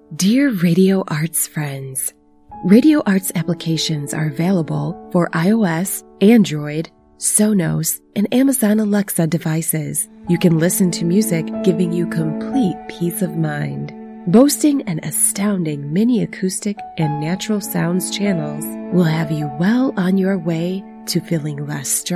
Dear Radio Arts friends, Radio Arts applications are available for iOS, Android, Sonos, and Amazon Alexa devices. You can listen to music, giving you complete peace of mind. Boasting an astounding mini acoustic and natural sounds channels will have you well on your way to feeling less stressed